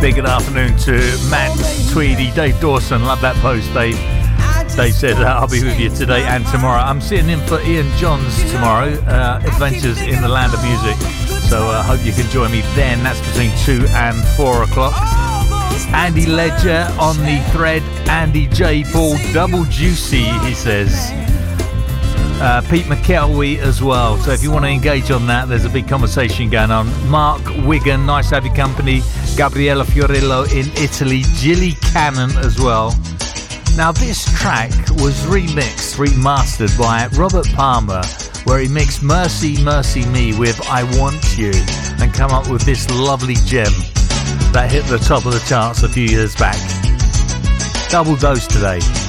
Big good afternoon to Matt Tweedy, Dave Dawson. Love that post, Dave. Dave said I'll be with you today and tomorrow. I'm sitting in for Ian Johns tomorrow, Adventures in the Land of Music. So I hope you can join me then. That's between 2 and 4 o'clock. Andy Ledger on the thread. Andy J. Ball, double juicy, he says. Pete McKelwee as well. So if you want to engage on that, there's a big conversation going on. Mark Wigan, nice to have your company. Gabriella Fiorillo in Italy. Gilly Cannon as well. Now this track was remastered by Robert Palmer, where he mixed Mercy Mercy Me with I Want You and come up with this lovely gem that hit the top of the charts a few years back. Double dose today.